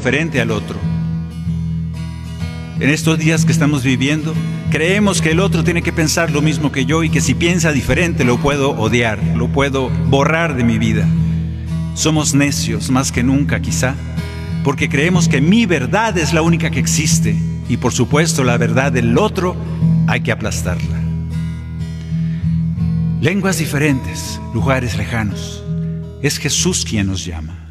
diferente al otro. En estos días que estamos viviendo, creemos que el otro tiene que pensar lo mismo que yo y que si piensa diferente lo puedo odiar, lo puedo borrar de mi vida. Somos necios más que nunca, quizá, porque creemos que mi verdad es la única que existe y, por supuesto, la verdad del otro hay que aplastarla. Lenguas diferentes, lugares lejanos. Es Jesús quien nos llama.